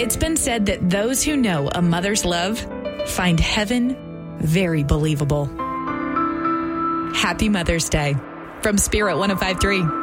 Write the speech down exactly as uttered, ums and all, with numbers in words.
It's been said that those who know a mother's love find heaven very believable. Happy Mother's Day from Spirit one oh five point three.